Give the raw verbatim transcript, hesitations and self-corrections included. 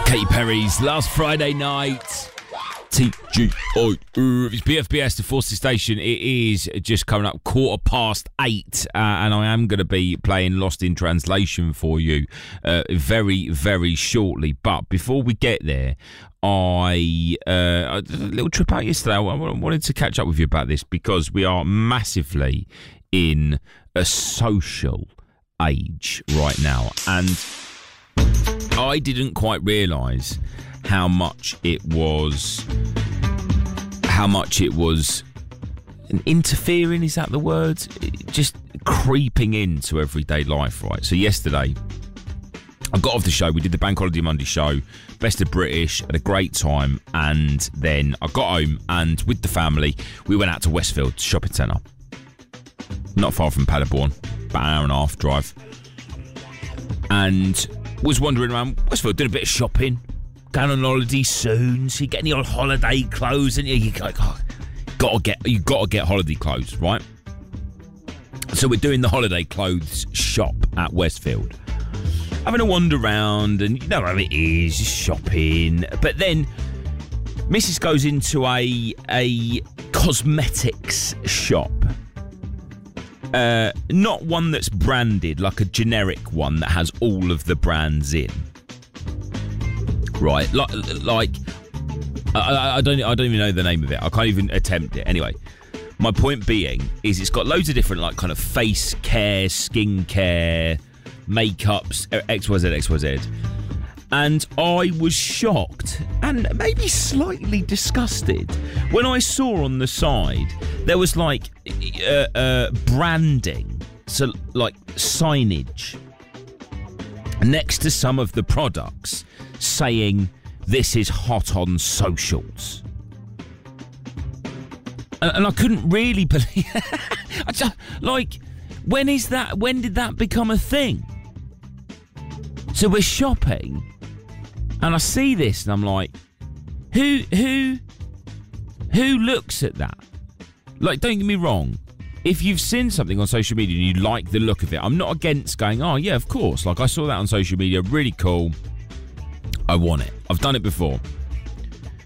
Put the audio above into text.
Katy Perry's Last Friday Night. T G I. It's B F B S, the Forces Station. It is just coming up quarter past eight, uh, and I am going to be playing Lost in Translation for you uh, very, very shortly. But before we get there, I uh, a little trip out yesterday. I wanted to catch up with you about this because we are massively in a social age right now, and I didn't quite realise how much it was, how much it was interfering, is that the word? Just creeping into everyday life, right? So yesterday, I got off the show, we did the Bank Holiday Monday show, Best of British, had a great time, and then I got home, and with the family, we went out to Westfield Shopping Centre. Not far from Paderborn, about an hour and a half drive. And was wandering around Westfield, doing a bit of shopping, going on holiday soon, so you get any old holiday clothes, and you, you go, oh, gotta get, you gotta get holiday clothes, right? So we're doing the holiday clothes shop at Westfield, having a wander around, and you know how it is, just shopping. But then Missus goes into a a cosmetics shop. Uh, not one that's branded, like a generic one that has all of the brands in. Right, like, like I, I don't, I don't even know the name of it. I can't even attempt it. Anyway, my point being is, it's got loads of different, like, kind of face care, skin care, makeups, X Y Z, X Y Z. And I was shocked and maybe slightly disgusted when I saw on the side there was like uh, uh, branding, so like signage next to some of the products saying this is hot on socials. And, and I couldn't really believe I just, like, when is that? When did that become a thing? So we're shopping, and I see this, and I'm like, who, who, who looks at that? Like, don't get me wrong. If you've seen something on social media and you like the look of it, I'm not against going, oh, yeah, of course. Like, I saw that on social media, really cool. I want it. I've done it before.